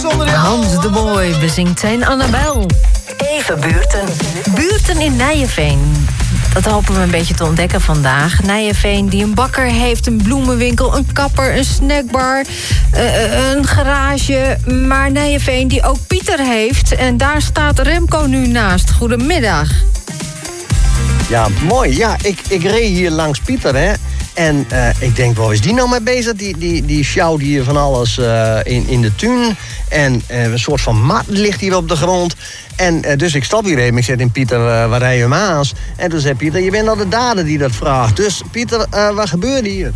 zonder jou. Hans de Boy bezingt zijn Annabel. Even buurten. Buurten in Nijenveen. Dat hopen we een beetje te ontdekken vandaag. Nijenveen die een bakker heeft, een bloemenwinkel, een kapper, een snackbar, een garage. Maar Nijenveen die ook Pieter heeft. En daar staat Remco nu naast. Goedemiddag. Ja, mooi. Ja, ik reed hier langs Pieter, hè. En ik denk, waar is die nou mee bezig? Die sjouwt hier van alles in de tuin. En een soort van mat ligt hier op de grond. En dus ik stop hier even. Ik zeg in Pieter, waar rij je hem aan? En toen zei Pieter, je bent al de dader die dat vraagt. Dus Pieter, wat gebeurde hier?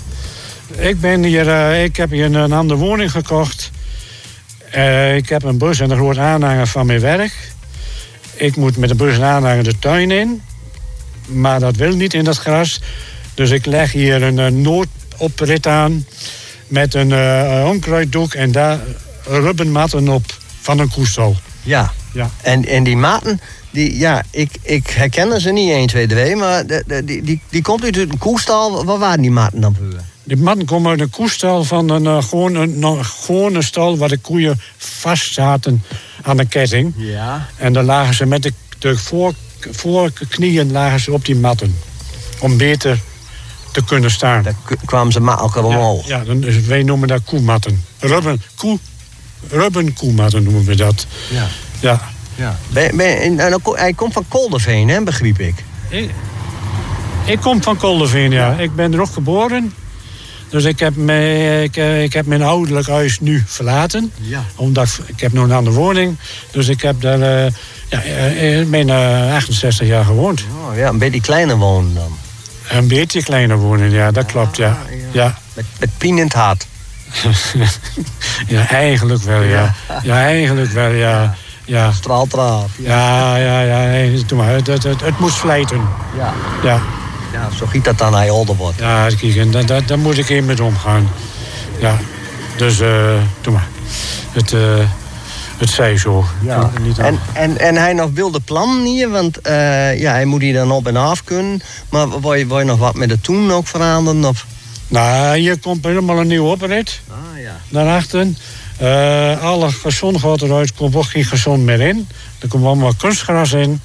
Ik heb hier een andere woning gekocht. Ik heb een bus en een groot aanhanger van mijn werk. Ik moet met de bus en aanhanger de tuin in. Maar dat wil niet in dat gras. Dus ik leg hier een noodoprit aan met een onkruiddoek en daar rubbenmatten op van een koestal. Ja. En die matten, ik herken ze niet 1, 2, 3, maar die komt uit een koestal. Waar waren die matten dan voor? Die matten komen uit een koestal van een gewone stal waar de koeien vast zaten aan een ketting. Ja. En dan lagen ze met de voorknieën lagen ze op die matten. Om beter te kunnen staan. Daar kwamen ze makkelijker omhoog. Ja, wij noemen dat koematten. Rubbenkoematten noemen we dat. Ja. Hij komt van Koldeveen, hè, begreep ik. Ik kom van Koldeveen, ja. Ik ben er ook geboren. Dus ik heb mijn ouderlijk huis nu verlaten. Ja. Omdat ik heb nog een andere woning. Dus ik heb daar bijna 68 jaar gewoond. Oh, ja, een beetje kleiner wonen dan. Een beetje kleiner wonen, ja, dat klopt, ja. Met pien in het hart. Ja, eigenlijk wel, ja. Ja, eigenlijk wel, ja. Ja. Straalt eraf. Ja. Doe maar. Het moet slijten. Ja. Ja, zo giet dat dan hij ouder wordt. Ja, kijk, en daar moet ik in met omgaan. Ja. Dus, doe maar. Het zij zo. Ja. En hij nog wilde plannen hier, want hij moet hier dan op en af kunnen. Maar wil je nog wat met de toen ook veranderen? Of? Nou, hier komt helemaal een nieuwe oprit. Daarachter. Alle gazon gaat eruit, komt ook geen gazon meer in. Er komt allemaal kunstgras in.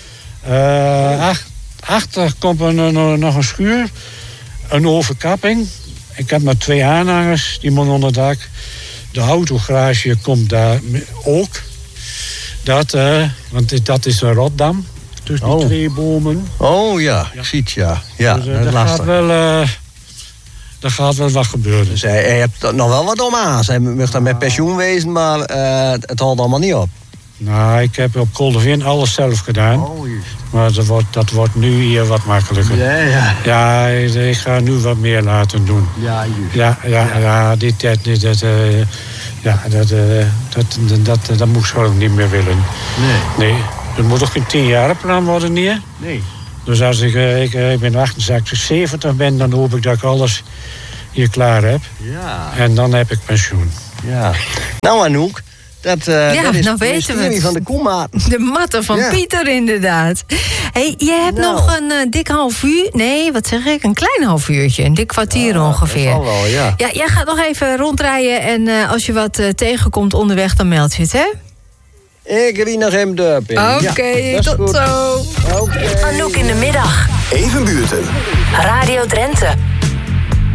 Achter komt nog een schuur. Een overkapping. Ik heb maar 2 aanhangers, die moeten onder het dak. De autogarage komt daar ook. Want dat is een rotdam. Tussen die 2 bomen. Oh ja, ik zie het, ja. Dus, dat is lastig. Er gaat wel wat gebeuren. Dus hij hebt nog wel wat om aan. Hij mag dan met pensioen wezen, maar het houdt allemaal niet op. Nou, ik heb op Koldeveen alles zelf gedaan. Maar dat wordt nu hier wat makkelijker. Ja, ik ga nu wat meer laten doen. Ja, juist. Dat moet ik gewoon niet meer willen. Nee. Er moet toch geen 10-jarenplan worden hier? Nee. Dus als ik ben 68, 70 ben, dan hoop ik dat ik alles hier klaar heb. Ja. En dan heb ik pensioen. Ja. Nou, Anouk, dat is nou weten we het. Van de koematen. De matten van Pieter, inderdaad. Hey, je hebt nog een dik half uur. Nee, wat zeg ik? Een klein half uurtje. Een dik kwartier ongeveer. Dat zal wel, ja. Jij gaat nog even rondrijden. En als je wat tegenkomt onderweg, dan meld je het, hè? Ik rijd nog hem de in. Oké, tot zo. Anouk in de middag. Even buurten. Radio Drenthe.